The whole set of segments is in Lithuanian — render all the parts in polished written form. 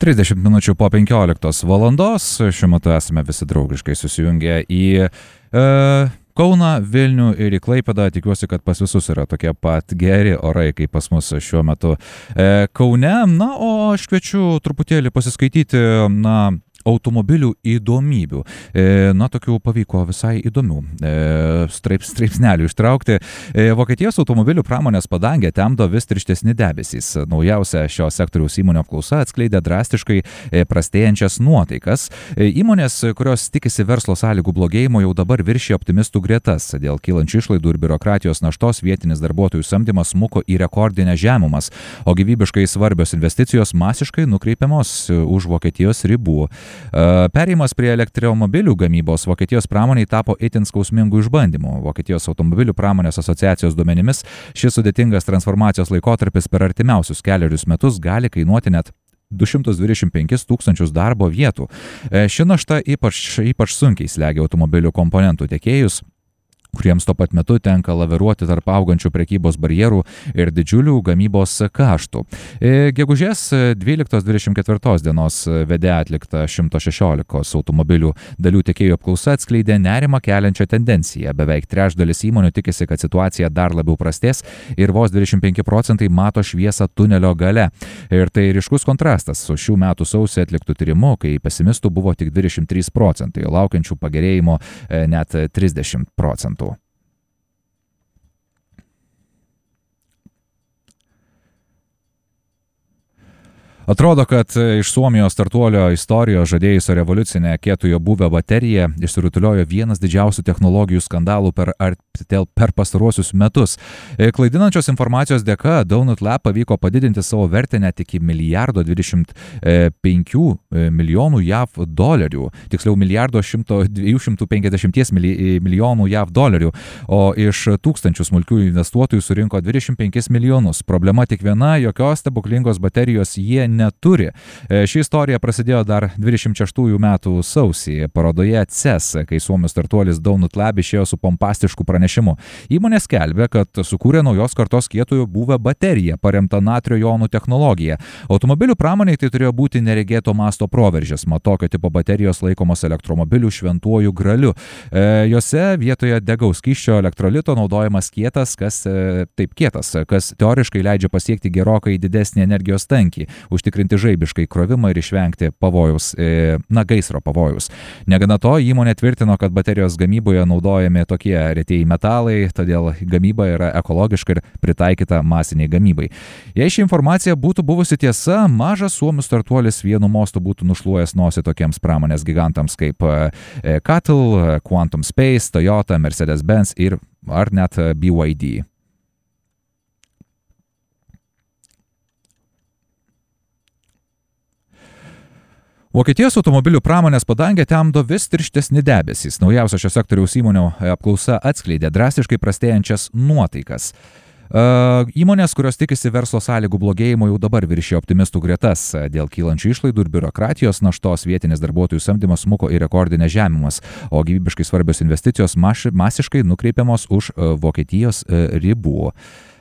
30 minučių po 15 valandos. Šiuo metu esame visi draugiškai susijungę į Kauną, Vilnių ir į Klaipėdą. Tikiuosi, kad pas visus yra tokie pat geri orai, kaip pas mus šiuo metu Kaune. Na, o aš kviečiu truputėlį pasiskaityti, automobilių įdomybių. Tokių pavyko visai įdomių straipsnelių ištraukti. Vokietijos automobilių pramonės padangę temdo vis tirštesni debesys. Naujausia šio sektoriaus įmonių apklausa atskleidė drastiškai prastėjančias nuotaikas. Įmonės, kurios tikisi verslo sąlygų blogėjimo, jau dabar viršė optimistų gretas. Dėl kylančių išlaidų ir biurokratijos naštos vietinis darbuotojų samdymas smuko į rekordinę žemumas, o gyvybiškai svarbios investicijos masiškai nukreipiamos už Vokietijos ribų. Perėjimas prie elektromobilių gamybos Vokietijos pramoniai tapo itin skausmingų išbandymų. Vokietijos automobilių pramonės asociacijos duomenimis šis sudėtingas transformacijos laikotarpis per artimiausius kelerius metus gali kainuoti net 225 tūkstančius darbo vietų. Ši našta ypač sunkiai slegia automobilių komponentų tiekėjus, kuriems tuo pat metu tenka laviruoti tarp augančių prekybos barjerų ir didžiulių gamybos kaštų. Gegužės 12-24 dienos VD atlikta 116 automobilių dalių tiekėjų apklausa atskleidė nerimą keliančią tendenciją. Beveik trečdalis įmonių tikisi, kad situacija dar labiau prastės ir vos 25% mato šviesą tunelio gale. Ir tai ryškus kontrastas su šių metų sausį atliktų tyrimu, kai pesimistų buvo tik 23%, laukiančių pagerėjimo net 30%. Atrodo, kad iš Suomijos startuolio istorijos žadėjusio revoliucinę kietojo būvio bateriją išsirutuliojo vienas didžiausių technologijų skandalų per pastaruosius metus. Klaidinančios informacijos dėka Donut Lab pavyko padidinti savo vertę net iki $1,25 milijonų JAV dolerių, tiksliau $1,250 milijonų JAV dolerių, o iš tūkstančių smulkių investuotojų surinko 25 milijonus. Problema tik viena, jokios stebuklingos baterijos jie neturi. Ši istorija prasidėjo dar 26 metų sausį parodoje CES, kai suomių startuolis Donut Lab išėjo su pompastišku pranešimu. Įmonė skelbė, kad sukūrė naujos kartos kietojo būvio bateriją paremtą natrio jonų technologija. Automobilių pramoniai tai turėjo būti neregėto masto proveržis, mat tokio tipo baterijos laikomos elektromobilių šventuoju graliu. Jose vietoje degaus skysčio elektrolito naudojamas kietas, kas teoriškai leidžia pasiekti gerokai didesnį energijos tankį, užtikrinti žaibiškai krovimą ir išvengti gaisro pavojus. Negana to, įmonė tvirtino, kad baterijos gamyboje naudojami tokie retieji metalai, todėl gamyba yra ekologiška ir pritaikyta masiniai gamybai. Jei ši informacija būtų buvusi tiesa, mažas suomių startuolis vienu mostu būtų nušluojęs nosį tokiems pramonės gigantams kaip CATL, Quantum Space, Toyota, Mercedes-Benz ar net BYD. Vokietijos automobilių pramonės padangę temdo vis tirštesni debesys. Naujausia šio sektoriaus įmonių apklausa atskleidė drastiškai prastėjančias nuotaikas. Įmonės, kurios tikisi verslo sąlygų blogėjimo, jau dabar viršė optimistų gretas. Dėl kylančių išlaidų ir biurokratijos naštos vietinis darbuotojų samdymas smuko į rekordinę žemumas, o gyvybiškai svarbios investicijos masiškai nukreipiamos už Vokietijos ribų.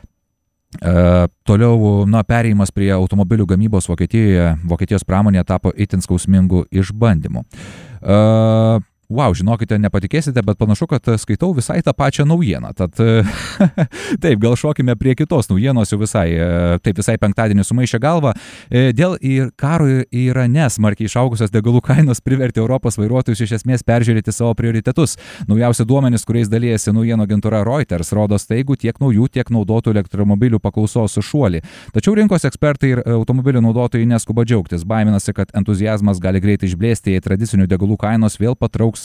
Toliau, perėjimas prie automobilių gamybos Vokietijos pramonėje tapo itin skausmingų išbandymų. Žinokite, nepatikėsite, bet panašu, kad skaitau visai tą pačią naujieną. Tad taip, gal šokime prie kitos naujienos jau visai penktadienį sumaišė galvą. Dėl karo Irane smarkiai išaugusios degalų kainos privertė Europos vairuotojus iš esmės peržiūrėti savo prioritetus. Naujausi duomenys, kuriais dalijasi naujienų agentūra Reuters, rodo staigų tiek naujų, tiek naudotų elektromobilių paklausos šuolį. Tačiau rinkos ekspertai ir automobilių naudotojai neskuba džiaugtis. Baiminasi, kad entuziazmas gali greitai išblėsti, jei tradicinių degalų kainos vėl patrauks